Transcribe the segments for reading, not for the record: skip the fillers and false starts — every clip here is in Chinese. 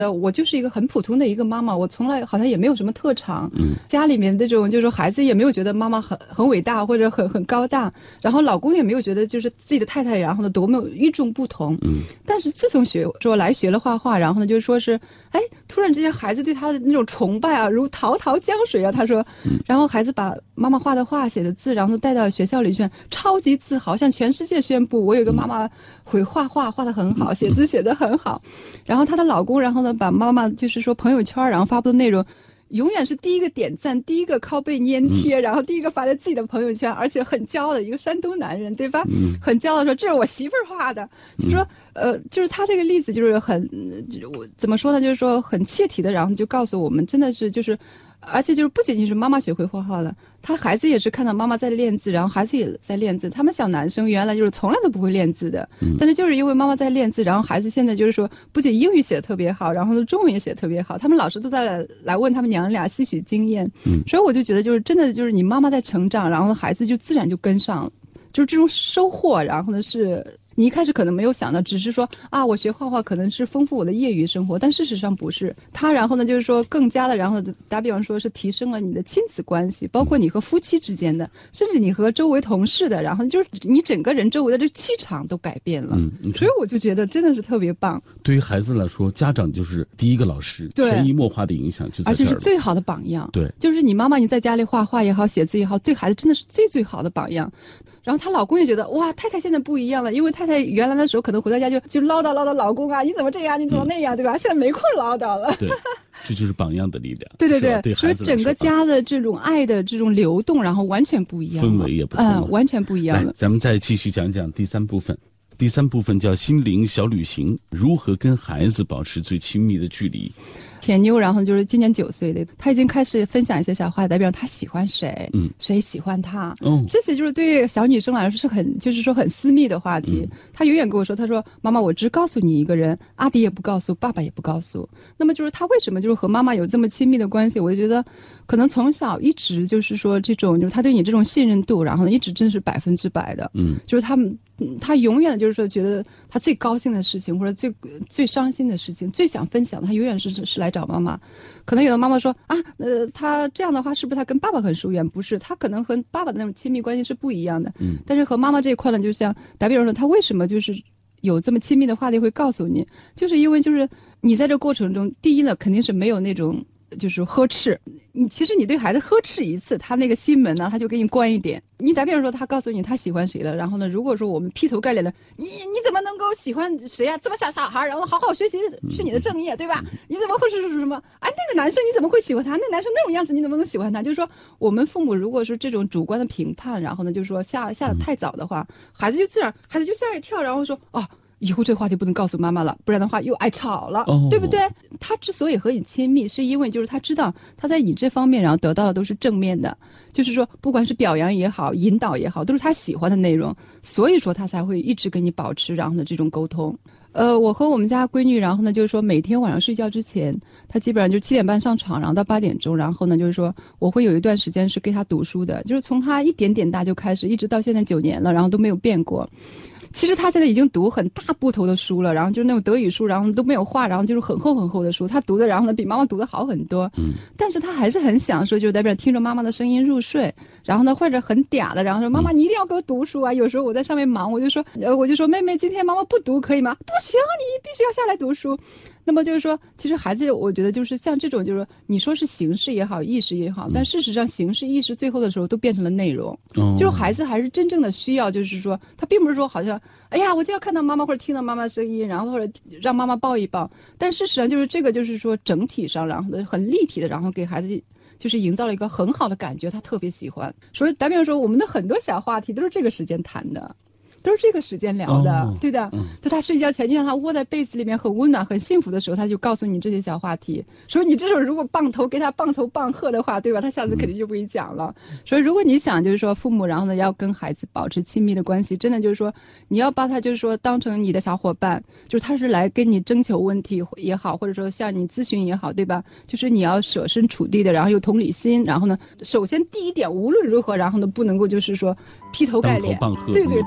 我就是一个很普通的一个妈妈，我从来好像也没有什么特长，家里面这种就是说孩子也没有觉得妈妈很伟大或者很高大，然后老公也没有觉得就是自己的太太然后呢多么与众不同，但是自从学了画画，然后呢就是说是突然之间孩子对他的那种崇拜啊如滔滔江水啊，他说，然后孩子把妈妈画的画写的字然后带到学校里去，超级自豪，向全世界宣布我有个妈妈会画画，画得很好，写字写得很好。然后她的老公然后呢把妈妈就是说朋友圈然后发布的内容永远是第一个点赞，第一个拷贝粘贴，然后第一个发在自己的朋友圈，而且很骄傲的一个山东男人，对吧？很骄傲的说这是我媳妇儿画的，就是说就是他这个例子就是我怎么说呢，就是说很切题的，然后就告诉我们真的是就是而且就是不仅仅是妈妈学会画画了，他孩子也是看到妈妈在练字，然后孩子也在练字。他们小男生原来就是从来都不会练字的，但是就是因为妈妈在练字，然后孩子现在就是说不仅英语写得特别好，然后中文也写得特别好，他们老师都在来问他们娘俩吸取经验。所以我就觉得就是真的就是你妈妈在成长，然后孩子就自然就跟上了，就是这种收获，然后呢是你一开始可能没有想到，只是说啊，我学画画可能是丰富我的业余生活，但事实上不是。他然后呢，就是说更加的，然后打比方说是提升了你的亲子关系，包括你和夫妻之间的，甚至你和周围同事的，然后就是你整个人周围的这气场都改变了。所以我就觉得真的是特别棒。 对于孩子来说，家长就是第一个老师，潜移默化的影响就在这儿了，而且是最好的榜样。 对， 就是你妈妈你在家里画画也好，写字也好，对孩子真的是最好的榜样。然后她老公也觉得哇，太太现在不一样了，因为太太原来的时候可能回到家就唠叨老公啊，你怎么这样，你怎么那样，对吧？现在没空唠叨了。 对，这就是榜样的力量。 对， 对孩子来说， 所以整个家的这种爱的这种流动，然后完全不一样， 氛围也不同， 完全不一样了。 咱们再继续讲讲第三部分。第三部分叫心灵小旅行，如何跟孩子保持最亲密的距离。 铁妞然后就是今年9岁的，她已经开始分享一些小话，代表她喜欢谁，谁喜欢她，这些就是对小女生来说是很就是说很私密的话题。她永远跟我说，她说妈妈，我只告诉你一个人，阿迪也不告诉，爸爸也不告诉。那么就是她为什么就是和妈妈有这么亲密的关系，我就觉得可能从小一直就是说这种就是她对你这种信任度，然后呢一直真是100%的，就是他永远就是说觉得他最高兴的事情或者最伤心的事情最想分享的，他永远是来找妈妈。可能有的妈妈说啊他这样的话是不是他跟爸爸很疏远？不是，他可能和爸爸的那种亲密关系是不一样的，但是和妈妈这一块呢，就像打比方说他为什么就是有这么亲密的话题会告诉你，就是因为就是你在这过程中，第一呢肯定是没有那种就是呵斥，其实你对孩子呵斥一次，他那个心门呢他就给你关一点。你打比方说他告诉你他喜欢谁了，然后呢如果说我们劈头盖脸的你怎么能够喜欢谁啊，这么小孩，然后好好学习是你的正业，对吧？你怎么会是什么那个男生你怎么会喜欢他，那个男生那种样子你怎么能喜欢他？就是说我们父母如果是这种主观的评判，然后呢就是说下得太早的话，孩子就吓一跳，然后说以后这个话题不能告诉妈妈了，不然的话又爱吵了，对不对？他之所以和你亲密，是因为就是他知道他在你这方面然后得到的都是正面的，就是说不管是表扬也好，引导也好，都是他喜欢的内容，所以说他才会一直跟你保持然后呢这种沟通。我和我们家闺女，然后呢就是说每天晚上睡觉之前，她基本上就7点半上床，然后到8点钟，然后呢就是说我会有一段时间是给她读书的，就是从她一点点大就开始，一直到现在9年了，然后都没有变过。其实他现在已经读很大部头的书了，然后就是那种德语书，然后都没有画，然后就是很厚很厚的书，他读的然后呢比妈妈读的好很多。但是他还是很享受，就是代表听着妈妈的声音入睡，然后呢或者很嗲的，然后说妈妈你一定要给我读书啊。有时候我在上面忙，我就说妹妹今天妈妈不读可以吗？不行，你必须要下来读书。那么就是说其实孩子我觉得就是像这种就是你说是形式也好意识也好，但事实上形式意识最后的时候都变成了内容。就是孩子还是真正的需要，就是说他并不是说好像哎呀我就要看到妈妈或者听到妈妈声音，然后或者让妈妈抱一抱，但事实上就是这个就是说整体上然后很立体的，然后给孩子就是营造了一个很好的感觉，他特别喜欢。所以打比方说我们的很多小话题都是这个时间谈的，都是这个时间聊的，对的。在他睡觉前，就让他窝在被子里面很温暖很幸福的时候，他就告诉你这些小话题。所以你这时候如果给他棒头棒喝的话，对吧？他下次肯定就不会讲了。所以如果你想就是说父母然后呢要跟孩子保持亲密的关系，真的就是说你要把他就是说当成你的小伙伴，就是他是来跟你征求问题也好，或者说向你咨询也好，对吧？就是你要设身处地的，然后有同理心，然后呢首先第一点无论如何然后呢不能够就是说劈头盖脸，对，当头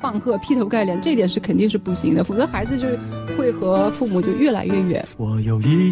棒喝、劈头盖脸，这点是肯定是不行的，否则孩子就会和父母就越来越远。 我有一